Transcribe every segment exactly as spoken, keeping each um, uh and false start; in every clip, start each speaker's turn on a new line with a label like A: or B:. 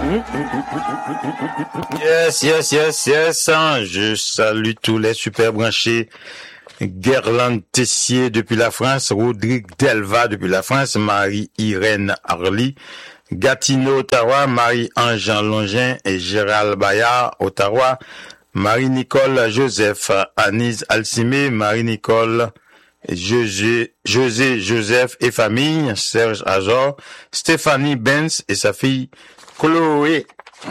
A: Yes, yes, yes, yes. Je salue tous les super branchés. Guerlain Tessier depuis la France, Rodrigue Delva depuis la France, Marie-Irène Harly, Gatineau, Ottawa, Marie-Ange Longin et Gérald Bayard, Ottawa, Marie-Nicole Joseph, Anise Alcimé, Marie-Nicole José, José Joseph et famille, Serge Azor, Stéphanie Benz et sa fille Chloé,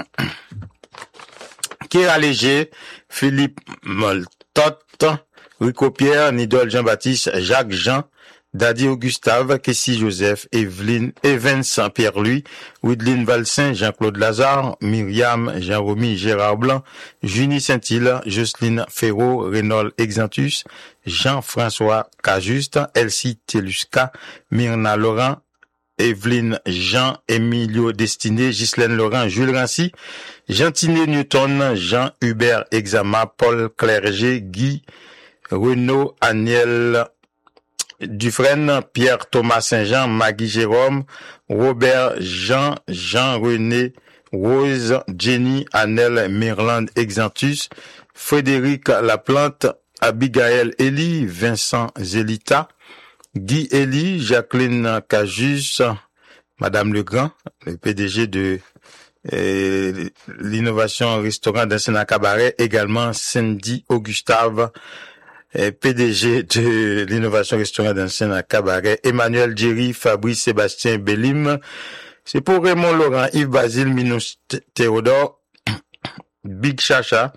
A: Kira Léger, Philippe Moltot, Rico Pierre, Nidol Jean-Baptiste, Jacques Jean, Daddy Augustave, Kessie Joseph, Evelyne, Evans Pierre-Louis, Widline Valsin, Jean-Claude Lazare, Myriam, Jean-Romy Gérard Blanc, Junie Saint-Hilaire, Jocelyne Ferraud, Rénol Exantus, Jean-François Cajuste, Elsie Telusca, Myrna Laurent, Evelyne Jean, Emilio Destiné, Ghislaine Laurent, Jules Rancy, Jean-Tiné Newton, Jean-Hubert Exama, Paul Clerget, Guy Renaud, Aniel Dufresne, Pierre-Thomas Saint-Jean, Maggie Jérôme, Robert Jean, Jean-René Rose, Jenny, Annelle Mirland Exantus, Frédéric Laplante, Abigail Elie, Vincent Zelita, Guy Elie, Jacqueline Cajus, Madame Legrand, le P D G de euh, l'innovation restaurant d'Ancena Cabaret, également Cindy Augustave, P D G de l'innovation restaurant d'Ancena Cabaret, Emmanuel Jerry, Fabrice Sébastien Bellim. C'est pour Raymond Laurent, Yves Basile, Minous Théodore, Big Chacha,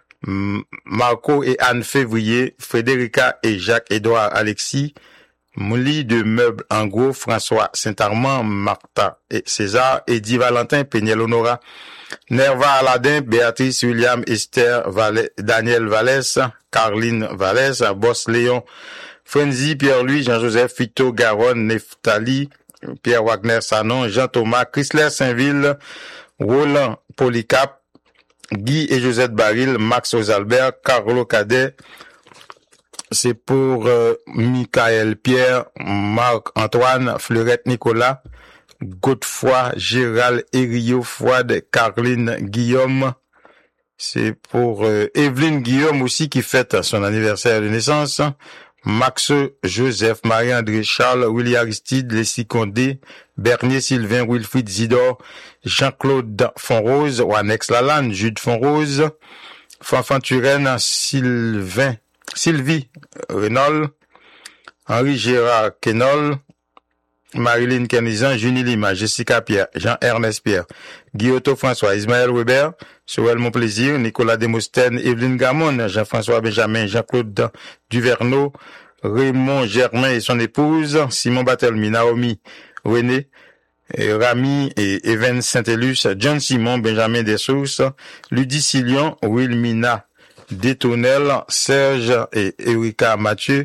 A: Marco et Anne Février, Frédérica et Jacques-Édouard Alexis, Mouli de Meubles en gros, François Saint-Armand, Martha et César, Eddie Valentin, Péniel Honora, Nerva Aladin, Béatrice William, Esther Valais, Daniel Vallès, Carline Vallès, Boss Léon, Frenzy, Pierre-Louis, Jean-Joseph, Fito, Garonne, Neftali, Pierre Wagner Sanon, Jean-Thomas, Chrysler Saint-Ville, Roland Polycap, Guy et Josette Baril, Max Osalbert, Carlo Cadet. C'est pour euh, Michael Pierre, Marc-Antoine, Fleurette Nicolas, Godefroy, Gérald Erio, Fouad, Caroline Guillaume. C'est pour euh, Evelyne Guillaume aussi qui fête son anniversaire de naissance. Max Joseph, Marie-André Charles, Willy Aristide, Leslie Condé, Bernier Sylvain, Wilfried Zidore, Jean-Claude Fonrose, Wanex Lalanne, Jude Fonrose, Fanfan Turenne, Sylvain, Sylvie Renault, Henri Gérard Kenol, Marilyn Kenizan, Junie Lima, Jessica Pierre, Jean-Ernest Pierre, Guillotot François, Ismaël Weber, Sorel Monplaisir, Nicolas Demostène, Evelyne Gamon, Jean-François Benjamin, Jean-Claude Duverneau, Raymond Germain et son épouse, Simon Batelmi, Naomi, René, et Rami et Even Saint-Élus, John Simon, Benjamin Dessous, Ludie Silion, Wilmina Détonel, Serge et Erika Mathieu,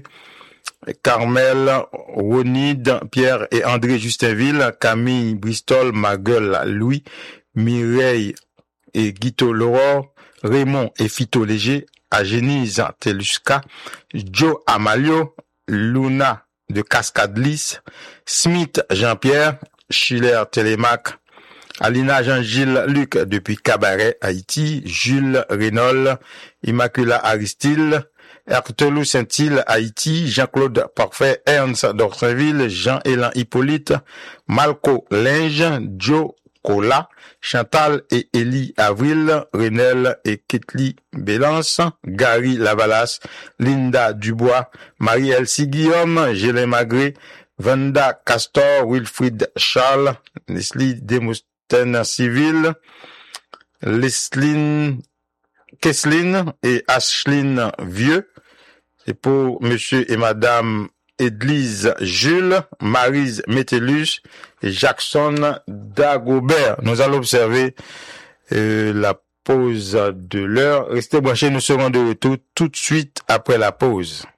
A: Carmel, Ronide, Pierre et André Justinville, Camille Bristol, Maguel Louis, Mireille et Guito Laurent, Raymond et Fito Léger, Agénise Telusca, Joe Amalio, Luna de Cascade Lys, Smith Jean-Pierre, Schiller Télémac, Alina Jean-Gilles Luc depuis Cabaret, Haïti, Jules Rénol, Immacula Aristide, Ertelou Saint-Île, Haïti, Jean-Claude Parfait, Ernst d'Orsainville, Jean-Élan Hippolyte, Malco Linge, Joe Cola, Chantal et Élie Avril, Renel et Ketli Bélance, Gary Lavalas, Linda Dubois, Marie-Elsie Guillaume, Gélin Magré, Vanda Castor, Wilfried Charles, Leslie Demostène Civil, Lesline Kesseline et Ashline Vieux. C'est pour monsieur et madame Église Jules, Maryse Métellus et Jackson Dagobert. Nous allons observer euh, la pause de l'heure. Restez branchés, nous serons de retour tout de suite après la pause.